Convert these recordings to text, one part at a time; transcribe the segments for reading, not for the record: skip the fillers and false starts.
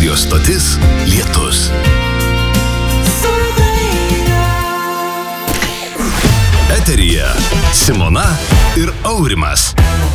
Radio stotis Lietus. Eteryje Simona ir Aurimas.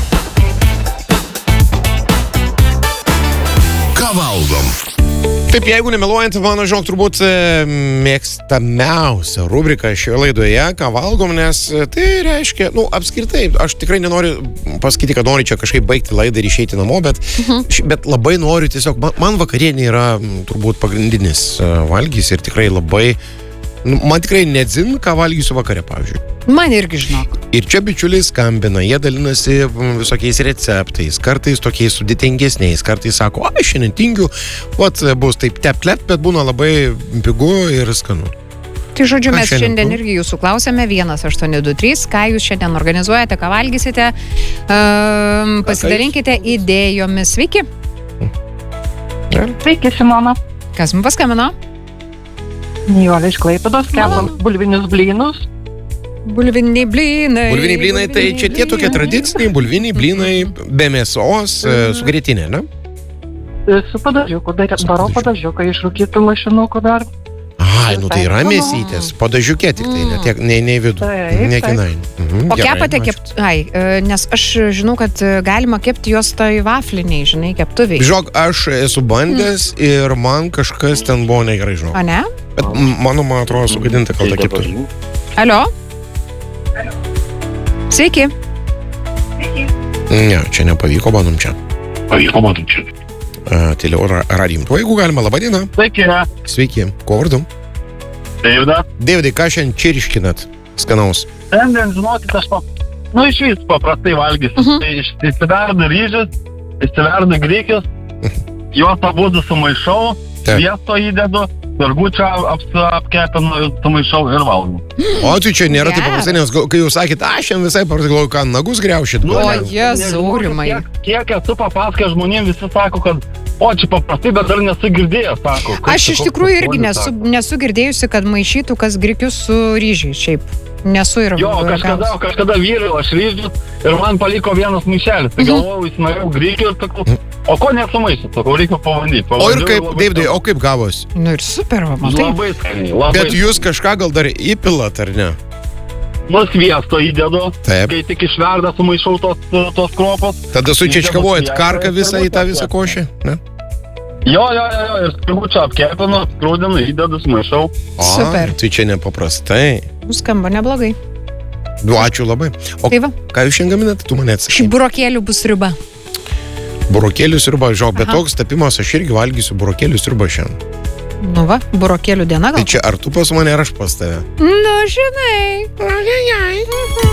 Ką valgom? Taip, jeigu nemeluojant, mano žinok, turbūt mėgstamiausia rubrika šioje laidoje, ką valgom, nes tai reiškia, apskritai, aš tikrai nenoriu pasakyti, kad noriu čia kažkaip baigti laidą ir išeiti namo, bet labai noriu tiesiog, man vakarienė yra turbūt pagrindinis valgys ir tikrai labai, man tikrai nedzin, ką valgysiu vakare, pavyzdžiui. Man irgi žinok. Ir čia bičiuliai skambina, jie dalinasi visokiais receptais, kartais tokiais sudėtingesniais, kartais sako, šiandien tingiu, bus taip tep-lep, bet būna labai pigu ir skanu. Tai žodžiu, mes šiandien irgi jūsų klausėme 1823, ką jūs šiandien organizuojate, ką valgysite, pasidalinkite idėjomis. Sveiki. Sveiki, Simona. Kas mums paskambino? Nijolė iš Klaipėdos, kepam bulvinius blynus. Bulviniai blynai. Bulviniai blynai, tai čia tie tokie tradiciniai bulviniai blynai be mėsos su grietinė, ne? Su padažiuku, darau padažiuką iš rūkytų lašinukų dar. Tai yra mėsytės, padažiukė tik tai, ne vidų, ne kinai. O kepate nes aš žinau, kad galima kepti juos tai vafliniai, žinai, keptuviai. Žinok, aš esu bandęs ir man kažkas ten buvo negerai, žinok. O ne? Bet man atrodo sugadinta kalta keptuvė. Alio? Sveiki. Ne, čia nepavyko, manom čia. Tėliau radijim. Tuo, jeigu galima, laba diena. Sveiki. Ko vardu? Davidai, ką šiandien čiriškinat skanaus? Šiandien, žinokit, aš iš vis paprastai valgysiu. Tai įsiverda ryžius, įsiverda grikius, juos abudu sumaišau, sviesto įdedu, virgučio apkepinu, sumaišau ir valgau. O tai čia nėra taip paprastai, nes kai jūs sakėt, šiandien visai paprastai, ką nagus griaušit. O Jėzaurimai. Kiek esu papasakęs žmonėms, visi sako, kad čia paprastai, bet dar nesu girdėjęs, sako. Aš iš tikrųjų irgi nesu girdėjusi, kad maišytų kas grikius su ryžiais, šiaip. Nesu ir... Jo, kažkada vyrai aš ryžius ir man paliko vienas maišelis. Tai galvojau, įsinorėjau grikių ir sakau, o ko nesumaišyti, sakau, reikia pabandyti. O ir kaip, Davidai, o kaip gavos? Ir super, matai. Labai skaniai. Bet jūs kažką gal dar įpilat, ar ne? Sviesto įdedu, Taip. Kai tik išverda, sumaišau tos kropos. Tada sučičkavojat karką visą į tą visą košę, ne? Jo, ir virgučio apkepinu, skrūdinu, įdedu, sumaišau. Super. Tai čia nepaprastai. Skamba neblogai. Ačiū labai. O tai va. Ką jūs šiandien gaminate, tu mane atsakai? Šį burokėlių bus sriuba. Burokėlių sriuba, bet toks tapimas, aš irgi valgysiu burokėlių sriubą šiandien. Burokėlių diena gal? Tai čia ar tu pas mane, ar aš pas tave? Žinai.